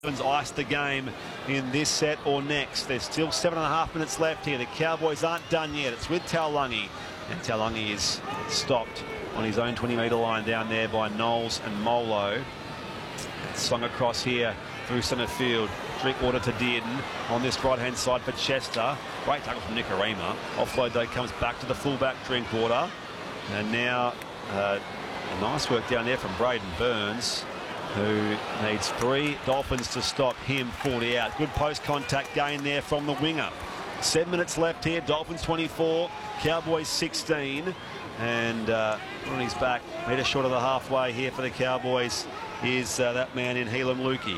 Ice the game in this set or next. There's still 7.5 minutes left here. The Cowboys aren't done yet. It's with Taulagi, and Taulagi is stopped on his own 20-metre line down there by Knowles and Molo. It's swung across here through centre field. Drinkwater to Dearden on this right-hand side for Chester. Great tackle from Nikorima. Offload though comes back to the fullback Drinkwater, and now nice work down there from Braden Burns, who needs 3 Dolphins to stop him 40 out. Good post contact gain there from the winger. 7 minutes left here. Dolphins 24, Cowboys 16, and on his back, metre short of the halfway here for the Cowboys is that man in Helam Lukey.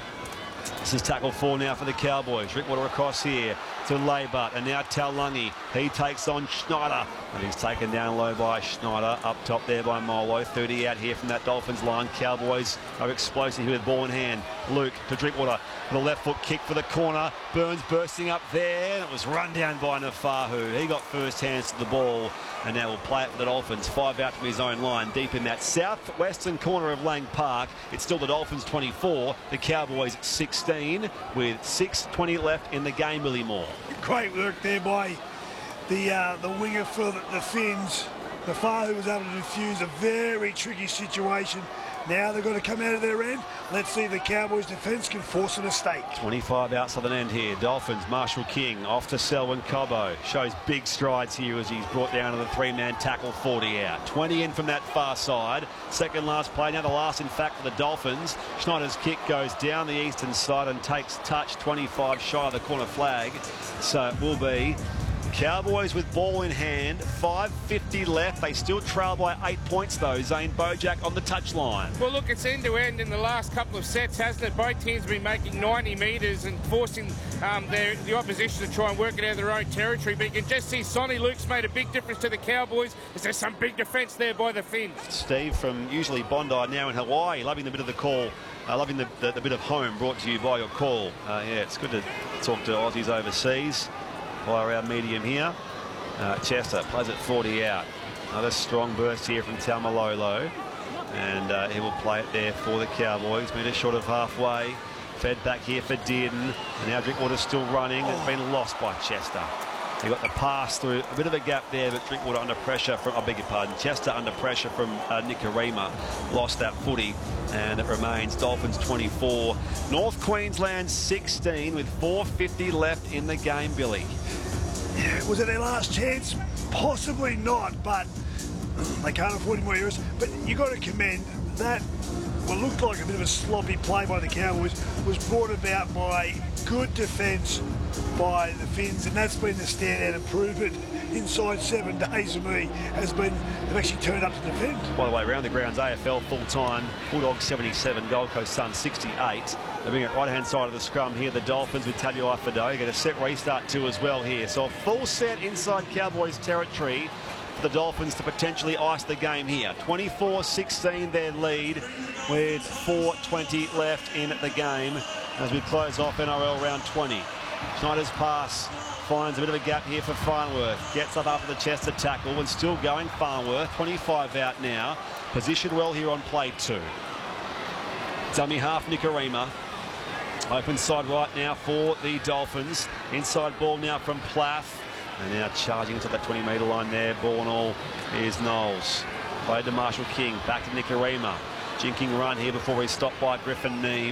This is tackle 4 now for the Cowboys. Drinkwater across here to Laybut, and now Taulagi. He takes on Schneider, and he's taken down low by Schneider. Up top there by Molo. 30 out here from that Dolphins line. Cowboys are explosive here with ball in hand. Luke to Drinkwater with a left foot kick for the corner. Burns bursting up there, and it was run down by Nafahu. He got first hands to the ball, and now will play it for the Dolphins. 5 out from his own line, deep in that southwestern corner of Lang Park. It's still the Dolphins 24, the Cowboys 16, with 6:20 left in the game, Billy Moore. Great work there by the winger for the Finns. Nafahu was able to defuse a very tricky situation. Now they've got to come out of their end. Let's see if the Cowboys defence can force a mistake. 25 out southern end here. Dolphins, Marshall King off to Selwyn Cobbo. Shows big strides here as he's brought down to the 3-man tackle, 40 out. 20 in from that far side. Second last play, now the last in fact for the Dolphins. Schneider's kick goes down the eastern side and takes touch 25 shy of the corner flag. So it will be Cowboys with ball in hand, 5:50 left. They still trail by 8 points though. Zane Bojack on the touchline. Well, look, it's end-to-end in the last couple of sets, hasn't it? Both teams have been making 90 metres and forcing the opposition to try and work it out of their own territory. But you can just see Sonny Luke's made a big difference to the Cowboys. There's some big defence there by the Finns. Steve from usually Bondi, now in Hawaii, loving the bit of the call. Loving the bit of home brought to you by your call. Yeah, it's good to talk to Aussies overseas via our medium here. Chester plays it 40 out. Another strong burst here from Taumalolo, and he will play it there for the Cowboys. Metre short of halfway. Fed back here for Dearden, and now Drinkwater's still running. It's been lost by Chester. He got the pass through a bit of a gap there, but Drinkwater under pressure from, I beg your pardon, Chester under pressure from Nikorima. Lost that footy, and it remains Dolphins 24, North Queensland 16 with 4:50 left in the game, Billy. Yeah, was it their last chance? Possibly not, but they can't afford any more errors. But you've got to commend that. What looked like a bit of a sloppy play by the Cowboys was brought about by good defence by the Finns, and that's been the standout improvement inside 7 days for me, has been they've actually turned up to defend. By the way, around the grounds, AFL full-time, Bulldogs 77, Gold Coast Suns 68. They're being at right-hand side of the scrum here, the Dolphins with Talia Ifado. Get a set restart too as well here. So a full set inside Cowboys territory for the Dolphins to potentially ice the game here. 24-16 their lead with 4:20 left in the game as we close off NRL round 20. Schneider's pass finds a bit of a gap here for Farnworth. Gets up after the Chester tackle and still going Farnworth. 25 out now. Positioned well here on play 2. Dummy half Nikorima. Open side right now for the Dolphins. Inside ball now from Plath. And now charging into that 20-metre line there. Ball and all is Knowles. Played to Marshall King. Back to Nikorima. Jinking run here before he's stopped by Griffin Neame.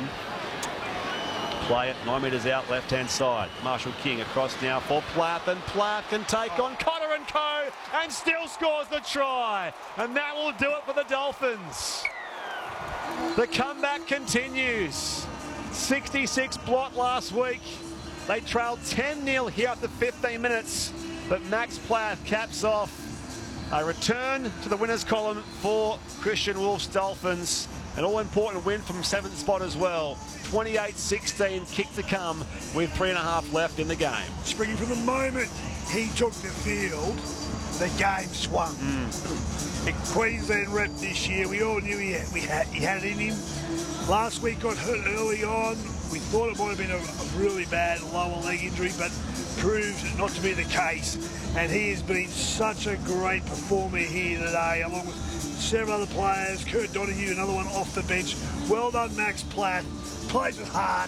Play it 9 metres out, left-hand side. Marshall King across now for Plath, and Plath can take on Cotter and Co. and still scores the try. And that will do it for the Dolphins. The comeback continues. 66 blot last week. They trailed 10-0 here after 15 minutes, but Max Plath caps off a return to the winners column for Christian Wolf's Dolphins. An all-important win from 7th spot as well. 28-16, kick to come with 3.5 left in the game. Springing from the moment he took the field, the game swung. The Queensland rep this year, we all knew he had it in him. Last week got hurt early on. We thought it might have been a really bad lower leg injury, but proved not to be the case. And he has been such a great performer here today, along with several other players. Kurt Donahue, another one off the bench. Well done, Max Platt. Plays with heart.